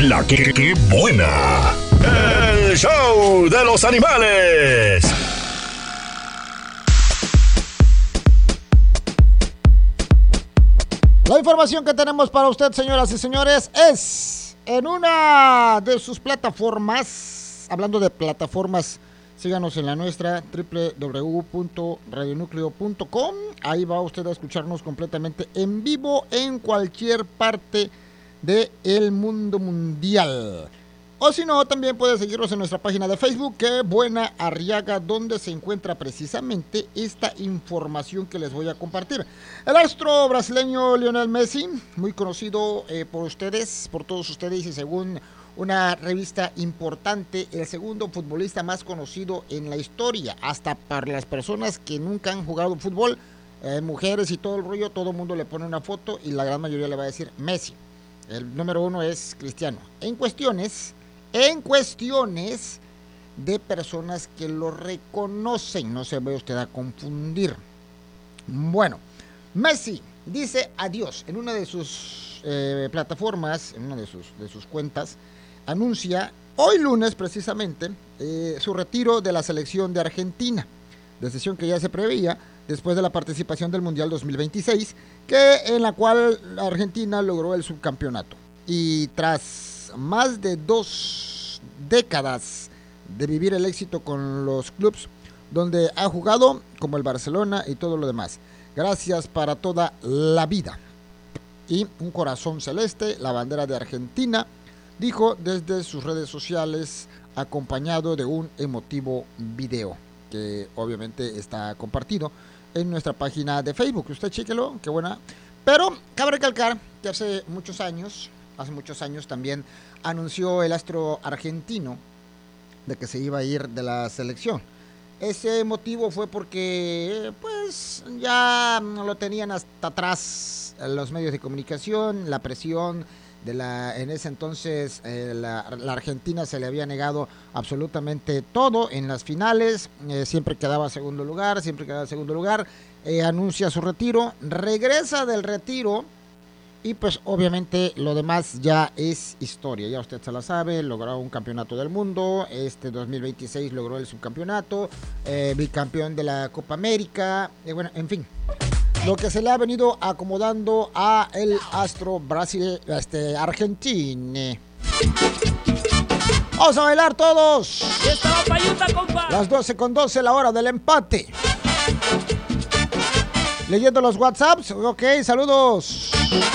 La que buena. El show de los animales. La información que tenemos para usted, señoras y señores, es en una de sus plataformas. Hablando de plataformas, síganos en la nuestra, www.radionucleo.com. Ahí va usted a escucharnos completamente en vivo en cualquier parte del mundo mundial. O si no, también puede seguirnos en nuestra página de Facebook, Que Buena Arriaga, donde se encuentra precisamente esta información que les voy a compartir. El astro brasileño Lionel Messi, muy conocido por ustedes, por todos ustedes, y según una revista importante, el segundo futbolista más conocido en la historia, hasta para las personas que nunca han jugado fútbol, mujeres y todo el rollo, todo el mundo le pone una foto y la gran mayoría le va a decir Messi. El número uno es Cristiano. En cuestiones de personas que lo reconocen, no se vaya usted a confundir. Bueno, Messi dice adiós en una de sus plataformas, en una de sus cuentas, anuncia hoy lunes precisamente su retiro de la selección de Argentina, decisión que ya se preveía después de la participación del Mundial 2026, en la cual Argentina logró el subcampeonato. Y tras más de 2 décadas de vivir el éxito con los clubes donde ha jugado, como el Barcelona y todo lo demás. Gracias para toda la vida. Y un corazón celeste, la bandera de Argentina, dijo desde sus redes sociales, acompañado de un emotivo video, que obviamente está compartido en nuestra página de Facebook. Usted chéquelo, qué buena. Pero cabe recalcar que hace muchos años también anunció el astro argentino de que se iba a ir de la selección. Ese motivo fue porque pues ya lo tenían hasta atrás los medios de comunicación, la presión en ese entonces la Argentina se le había negado absolutamente todo en las finales, siempre quedaba segundo lugar, anuncia su retiro, regresa del retiro. Y pues obviamente lo demás ya es historia, ya usted se la sabe, logró un campeonato del mundo, 2026 logró el subcampeonato, bicampeón de la Copa América, bueno, en fin, lo que se le ha venido acomodando a el astro argentino. Vamos a bailar todos. Las 12:12, la hora del empate. Leyendo los WhatsApps, ok, saludos.